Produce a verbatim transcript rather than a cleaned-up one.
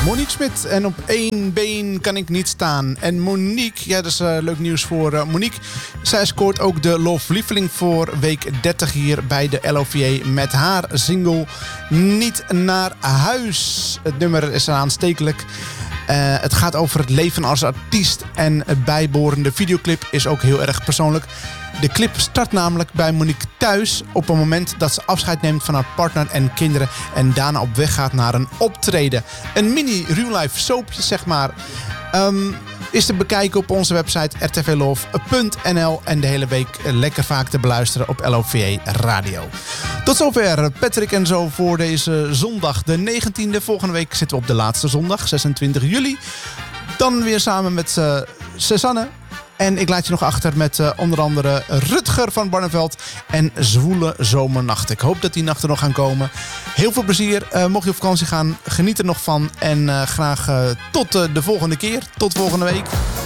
Monique Smit en op één been kan ik niet staan. En Monique, ja, dat is uh, leuk nieuws voor uh, Monique. Zij scoort ook de Love-lieveling voor week dertig hier bij de L O V J met haar single Niet naar huis. Het nummer is aanstekelijk. Uh, het gaat over het leven als artiest en het bijbehorende videoclip is ook heel erg persoonlijk. De clip start namelijk bij Monique thuis op het moment dat ze afscheid neemt van haar partner en kinderen en daarna op weg gaat naar een optreden. Een mini real life soapje, zeg maar. Um, is te bekijken op onze website r t v love punt n l en de hele week lekker vaak te beluisteren op L O V J Radio. Tot zover Patrick en Zo voor deze zondag de negentiende. Volgende week zitten we op de laatste zondag, zesentwintig juli. Dan weer samen met uh, Susanne. En ik laat je nog achter met uh, onder andere Rutger van Barneveld en Zwoele Zomernacht. Ik hoop dat die nachten nog gaan komen. Heel veel plezier. Uh, mocht je op vakantie gaan, geniet er nog van. En uh, graag uh, tot uh, de volgende keer. Tot volgende week.